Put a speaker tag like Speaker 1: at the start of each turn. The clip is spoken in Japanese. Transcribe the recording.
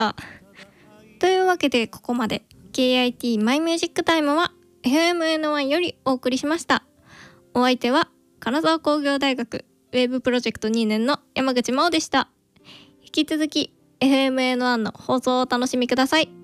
Speaker 1: 。というわけでここまで KIT マイミュージックタイムは FMN1 よりお送りしました。お相手は金沢工業大学ウェブプロジェクト2年の山口真央でした。引き続き FMN1 の放送をお楽しみください。